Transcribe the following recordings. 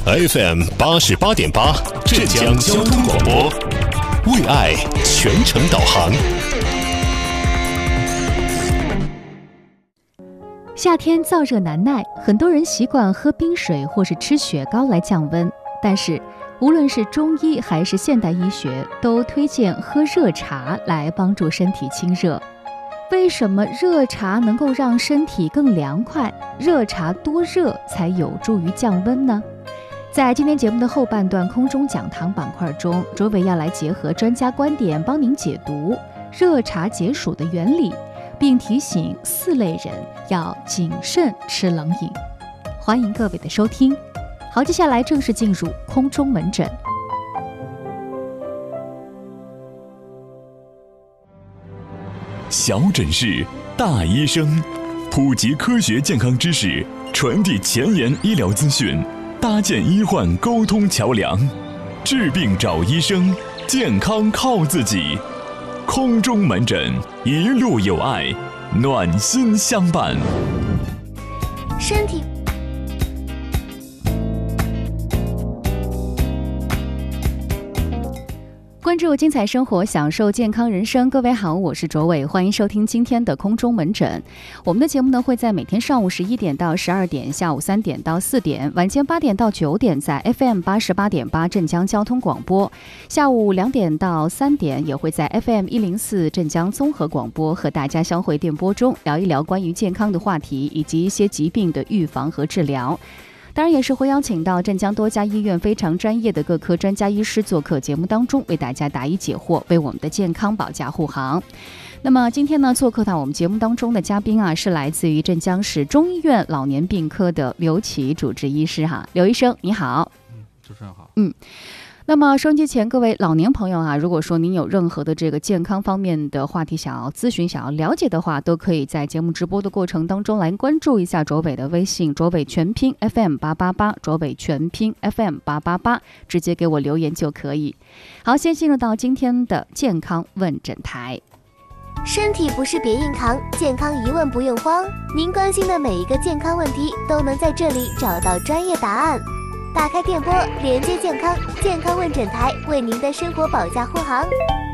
FM 88.8浙江交通广播，为爱全程导航。 夏天燥热难耐，很多人习惯喝冰水或是吃雪糕来降温，但是无论是中医还是现代医学，都推荐喝热茶来帮助身体清热。为什么热茶能够让身体更凉快？热茶多热才有助于降温呢？在今天节目的后半段空中讲堂板块中，卓伟要来结合专家观点帮您解读热茶解暑的原理，并提醒4类人要谨慎吃冷饮。欢迎各位的收听。好，接下来正式进入空中门诊。 小诊室，大医生，普及科学健康知识，传递前沿医疗资讯，搭建医患沟通桥梁。治病找医生，健康靠自己。空中门诊，一路有爱，暖心相伴。 身体关注精彩生活，享受健康人生。各位好，我是卓伟，欢迎收听今天的空中门诊。我们的节目呢会在每天上午11点到12点，下午3点到4点，晚间8点到9点在 FM 88.8镇江交通广播，下午2点到3点也会在 FM 104镇江综合广播和大家相会电波中聊一聊关于健康的话题，以及一些疾病的预防和治疗。当然也是会邀请到镇江多家医院非常专业的各科专家医师做客节目当中，为大家答疑解惑，为我们的健康保驾护航。那么今天呢，做客到我们节目当中的嘉宾啊，是来自于镇江市中医院老年病科的刘琦主治医师哈。刘医生你好。 主持人好。 那么收音机前各位老年朋友啊，如果说您有任何的这个健康方面的话题想要咨询、想要了解的话，都可以在节目直播的过程当中来关注一下卓伟的微信，卓伟全拼 FM888，卓伟全拼 FM888，直接给我留言就可以。好，先进入到今天的健康问诊台。 身体不适别硬扛，健康疑问不用慌，您关心的每一个健康问题都能在这里找到专业答案。打开电波，连接健康，健康问诊台为您的生活保驾护航。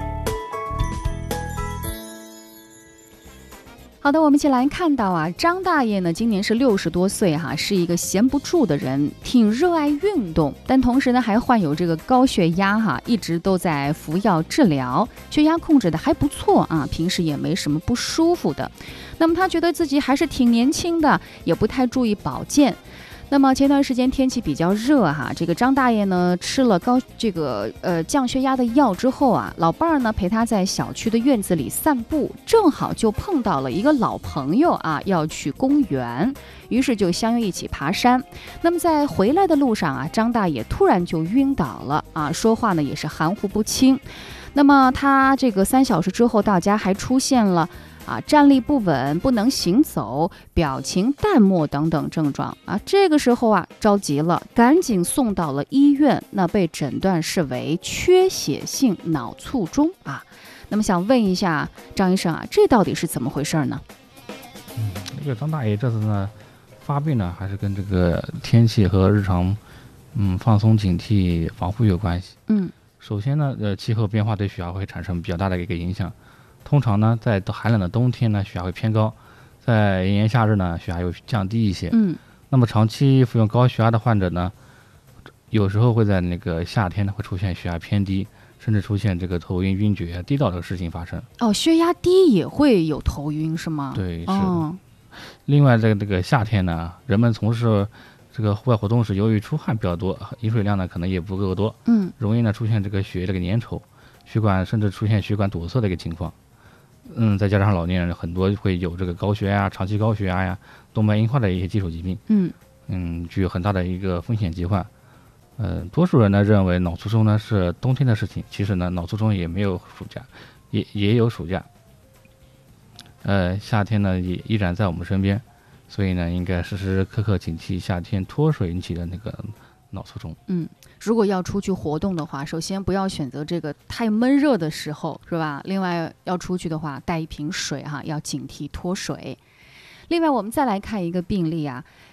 好的，我们一起来看到啊，张大爷呢今年是60多岁哈，是一个闲不住的人，挺热爱运动，但同时呢还患有这个高血压哈，一直都在服药治疗，血压控制的还不错啊，平时也没什么不舒服的。那么他觉得自己还是挺年轻的，也不太注意保健。那么前段时间天气比较热哈，这个张大爷呢吃了降血压的药之后啊，老伴儿呢陪他在小区的院子里散步，正好就碰到了一个老朋友啊要去公园，于是就相约一起爬山。那么在回来的路上啊，张大爷突然就晕倒了啊，说话呢也是含糊不清。那么他这个3小时之后到家，还出现了站立不稳、不能行走、表情淡漠等等症状啊。这个时候啊，着急了，赶紧送到了医院，那被诊断是为缺血性脑卒中啊。那么想问一下张医生啊，这到底是怎么回事呢？ 这个张大爷这次呢发病呢，还是跟这个天气和日常放松警惕防护有关系。首先呢，气候变化对血压会产生比较大的一个影响。通常呢，在寒冷的冬天呢，血压会偏高；在炎炎夏日呢，血压又降低一些。那么长期服用高血压的患者呢，有时候会在那个夏天呢会出现血压偏低，甚至出现这个头晕、晕厥、低倒的事情发生。 血压低也会有头晕是吗？ 对，是的。另外，这个夏天呢，人们从事这个户外活动时，由于出汗比较多，饮水量呢可能也不够多，容易呢出现这个血液粘稠，血管甚至出现血管堵塞的一个情况。再加上老年人很多会有这个高血压、长期高血压呀、动脉硬化的一些基础疾病，具有很大的一个风险疾患。多数人呢认为脑卒中呢是冬天的事情，其实呢脑卒中也没有暑假，也有暑假。夏天呢也依然在我们身边，所以呢应该时时刻刻警惕夏天脱水引起的那个脑卒中。 如果要出去活动的话，首先不要选择这个太闷热的时候，是吧？另外要出去的话，带一瓶水哈，要警惕脱水。另外我们再来看一个病例啊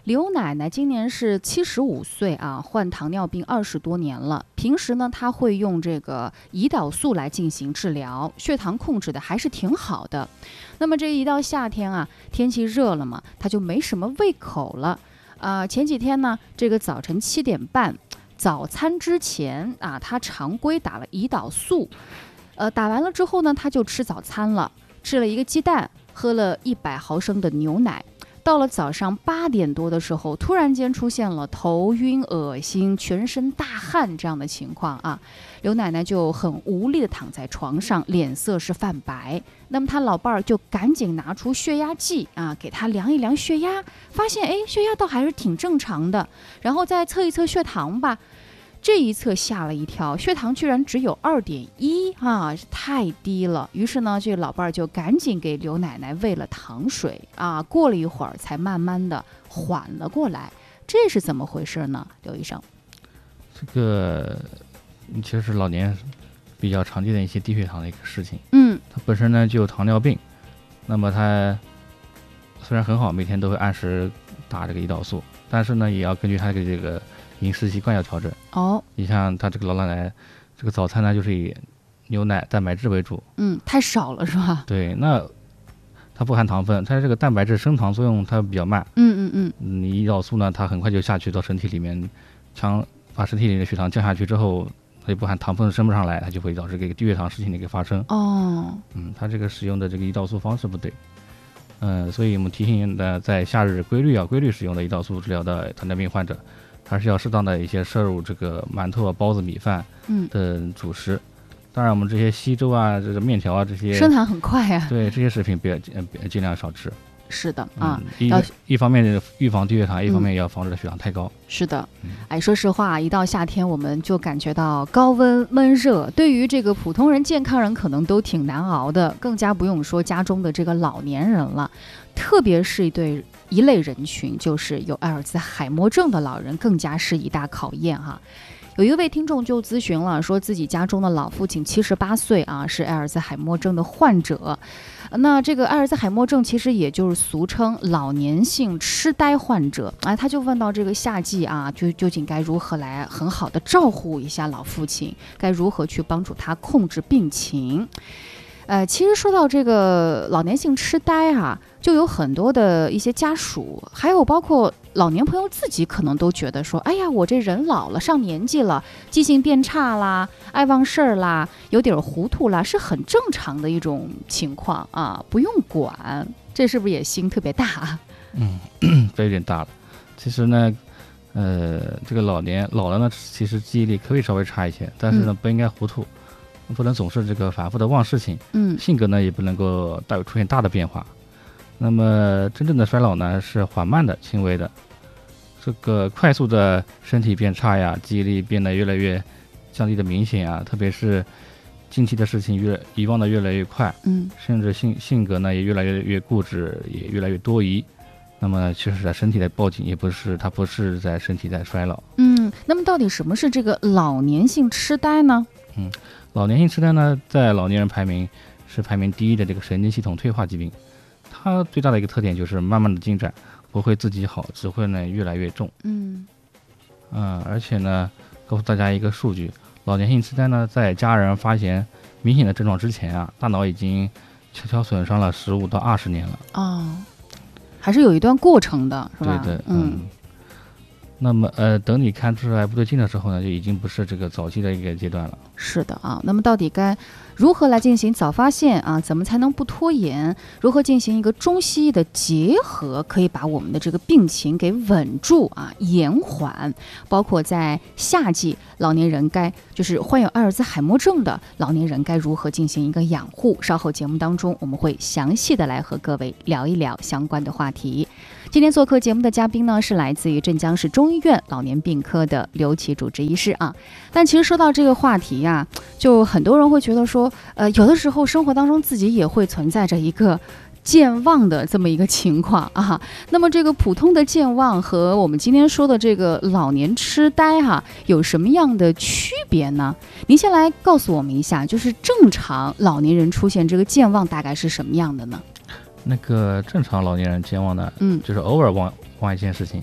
刘奶奶今年是75岁啊，患糖尿病20多年了。平时呢，她会用这个胰岛素来进行治疗，血糖控制的还是挺好的。那么这一到夏天啊，天气热了嘛，她就没什么胃口了。前几天呢，这个早晨7点半，早餐之前啊，她常规打了胰岛素。打完了之后呢，她就吃早餐了，吃了一个鸡蛋，喝了100毫升的牛奶。到了早上8点多的时候，突然间出现了头晕、恶心、全身大汗这样的情况啊。刘奶奶就很无力的躺在床上，脸色是泛白。那么她老伴儿就赶紧拿出血压计啊，给她量一量血压，发现血压倒还是挺正常的。然后再测一测血糖吧。这一测吓了一跳，血糖居然只有2.1啊，太低了。于是呢，这个老伴儿就赶紧给刘奶奶喂了糖水啊。过了一会儿，才慢慢的缓了过来。这是怎么回事呢，刘医生？ 这个其实是老年比较常见的一些低血糖的一个事情。他本身呢就有糖尿病，那么他虽然很好，每天都会按时打这个胰岛素，但是呢，也要根据他的这个饮食习惯要调整。你像他这个老奶奶，这个早餐呢就是以牛奶、蛋白质为主。 太少了是吧？ 对，那它不含糖分，它这个蛋白质升糖作用它比较慢。胰岛素呢，它很快就下去到身体里面，把身体里的血糖降下去之后，它就不含糖分升不上来，它就会导致这个低血糖事情的一个发生。它这个使用的这个胰岛素方式不对。所以我们提醒的，在夏日规律使用的胰岛素治疗的糖尿病患者，还是要适当的一些摄入这个馒头啊、包子、米饭的主食。当然，我们这些稀粥啊、这个面条啊这些升糖很快啊。 对，这些食品尽量少吃。 是的啊， 一方面预防低血糖，一方面也要防止血糖太高。 是的，说实话，一到夏天我们就感觉到高温闷热，对于这个普通人、健康人可能都挺难熬的，更加不用说家中的这个老年人了。特别是一类人群，就是有阿尔兹海默症的老人，更加是一大考验哈。有一位听众就咨询了，说自己家中的老父亲78岁啊，是阿尔兹海默症的患者。那这个阿尔兹海默症其实也就是俗称老年性痴呆患者。他就问到这个夏季啊，究竟该如何来很好的照顾一下老父亲，该如何去帮助他控制病情。其实说到这个老年性痴呆啊，就有很多的一些家属，还有包括老年朋友自己可能都觉得说，哎呀，我这人老了，上年纪了，记性变差啦，爱忘事儿啦，有点糊涂啦，是很正常的一种情况啊，不用管。这是不是也心特别大？ 这有点大了。其实呢，这个老了呢，其实记忆力可以稍微差一些，但是呢，不应该糊涂。不能总是这个反复的忘事情，性格呢也不能够出现大的变化。那么真正的衰老呢是缓慢的、轻微的。这个快速的身体变差呀，记忆力变得越来越降低的明显啊，特别是近期的事情遗忘的越来越快，甚至性格呢也越来越固执，也越来越多疑。那么其实在身体在报警，它不是在身体在衰老。 那么到底什么是这个老年性痴呆呢？ 老年性痴呆呢，在老年人排名第一的这个神经系统退化疾病。它最大的一个特点就是慢慢的进展，不会自己好，只会呢越来越重。而且呢，告诉大家一个数据，老年性痴呆呢，在家人发现明显的症状之前啊，大脑已经悄悄损伤了15到20年了。 还是有一段过程的，是吧？ 对的，那么等你看出来不对劲的时候呢，就已经不是这个早期的一个阶段了。 是的啊，那么到底该如何来进行早发现啊？怎么才能不拖延？如何进行一个中西医的结合，可以把我们的这个病情给稳住啊，延缓？包括在夏季，老年人就是患有阿尔兹海默症的老年人该如何进行一个养护？稍后节目当中我们会详细的来和各位聊一聊相关的话题。今天做客节目的嘉宾呢，是来自于镇江市中医院老年病科的刘琦主治医师啊。但其实说到这个话题呀，就很多人会觉得说，有的时候生活当中自己也会存在着一个健忘的这么一个情况啊。那么这个普通的健忘和我们今天说的这个老年痴呆有什么样的区别呢？您先来告诉我们一下，就是正常老年人出现这个健忘大概是什么样的呢？ 那个正常老年人健忘呢，就是偶尔忘一件事情，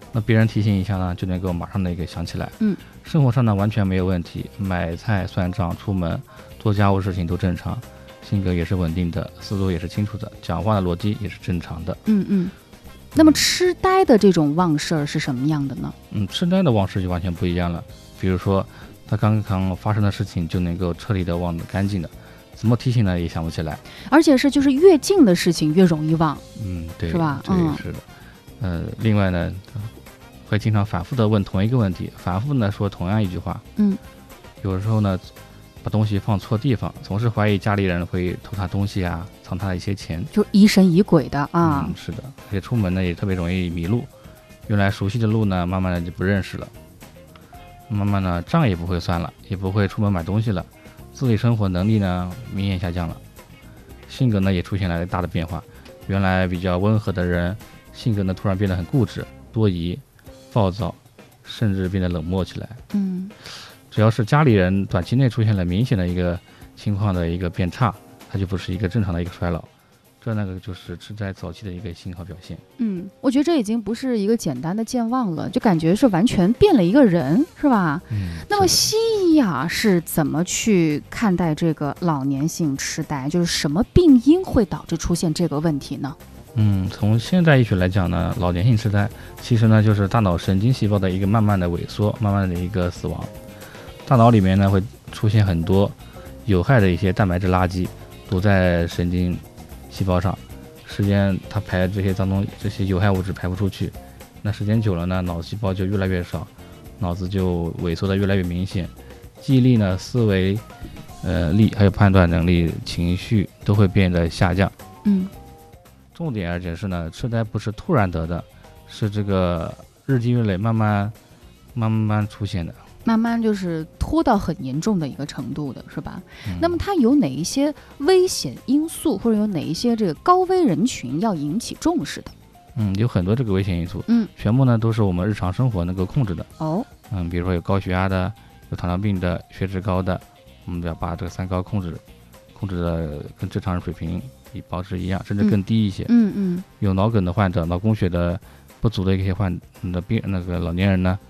那别人提醒一下呢，就能够马上那个想起来。生活上呢完全没有问题，买菜算账，出门做家务事情都正常，性格也是稳定的，思路也是清楚的，讲话的逻辑也是正常的。 那么痴呆的这种忘事儿是什么样的呢？ 痴呆的忘事就完全不一样了。比如说他刚刚发生的事情就能够彻底的忘得干净的，怎么提醒呢也想不起来， 而且是就是越近的事情越容易忘。 对， 是吧？ 对，是的。另外呢，会经常反复的问同一个问题，反复呢说同样一句话。有时候呢把东西放错地方，总是怀疑家里人会偷他东西啊，藏他的一些钱， 就疑神疑鬼的啊。 是的，而且出门呢也特别容易迷路，原来熟悉的路呢慢慢的就不认识了，慢慢呢账也不会算了，也不会出门买东西了，自理生活能力呢明显下降了，性格呢也出现了大的变化，原来比较温和的人，性格呢突然变得很固执、多疑、暴躁，甚至变得冷漠起来。只要是家里人短期内出现了明显的一个情况的一个变差，它就不是一个正常的一个衰老，这那个就是痴呆早期的一个信号表现。 我觉得这已经不是一个简单的健忘了，就感觉是完全变了一个人，是吧？那么西医啊是怎么去看待这个老年性痴呆？就是什么病因会导致出现这个问题呢？ 从现代医学来讲呢，老年性痴呆其实呢就是大脑神经细胞的一个慢慢的萎缩，慢慢的一个死亡。大脑里面呢会出现很多有害的一些蛋白质垃圾堵在神经细胞上，时间它排这些这些有害物质排不出去，那时间久了呢，脑细胞就越来越少，脑子就萎缩的越来越明显，记忆力呢、思维力还有判断能力、情绪都会变得下降。重点而且是呢，痴呆不是突然得的，是这个日积月累慢慢出现的， 慢慢就是拖到很严重的一个程度的，是吧？那么它有哪一些危险因素，或者有哪一些这个高危人群要引起重视的？ 有很多这个危险因素，全部呢都是我们日常生活能够控制的。比如说有高血压的，有糖尿病的，血脂高的，我们要把这个3高控制的跟正常人水平保持一样，甚至更低一些。有脑梗的患者，脑供血的不足的一些那个老年人呢，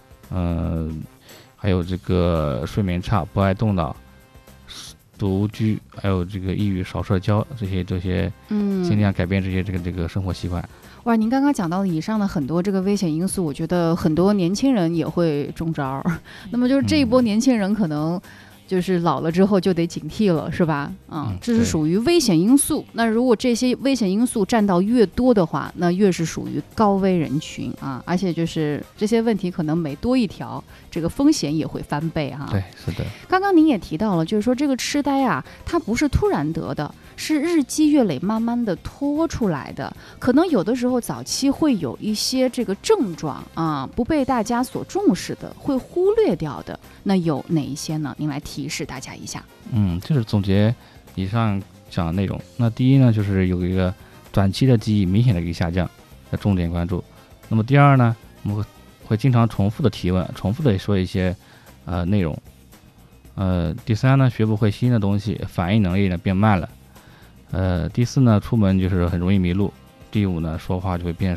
还有这个睡眠差、不爱动脑、独居，还有这个抑郁、少社交，这些尽量改变这个生活习惯。 哇，您刚刚讲到的以上的很多这个危险因素，我觉得很多年轻人也会中招。那么就是这一波年轻人可能就是老了之后就得警惕了，是吧？这是属于危险因素。那如果这些危险因素占到越多的话，那越是属于高危人群啊！而且就是这些问题可能每多一条，这个风险也会翻倍哈。 对，是的。 刚刚您也提到了，就是说这个痴呆啊，它不是突然得的，是日积月累慢慢的拖出来的。可能有的时候早期会有一些这个症状啊，不被大家所重视的，会忽略掉的。那有哪一些呢？您来提示大家一下。 就是总结以上讲的内容。那第一呢，就是有一个短期的记忆明显的一个下降，要重点关注。那么第二呢，我们会经常重复的提问，重复的说一些内容。第三呢，学不会新的东西，反应能力呢变慢了。第四呢，出门就是很容易迷路。第五呢，说话就会变